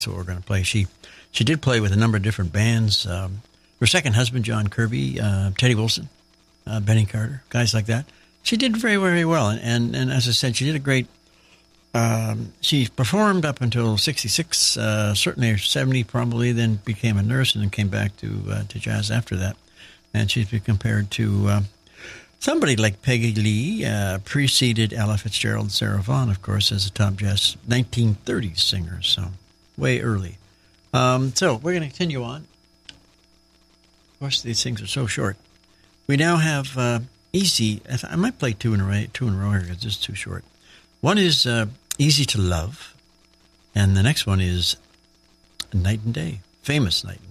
So we're going to play. She did play with a number of different bands. Her second husband, John Kirby, Teddy Wilson, Benny Carter, guys like that. She did very, very well. And as I said, she did a great... she performed up until 66, certainly 70 probably, then became a nurse and then came back to jazz after that. And she's been compared to somebody like Peggy Lee, preceded Ella Fitzgerald and Sarah Vaughan, of course, as a top jazz 1930s singer, so way early. So we're going to continue on. Of course, these things are so short. We now have Easy. I might play two in a row here because it's too short. One is Easy to Love, and the next one is Night and Day, famous Night and Day.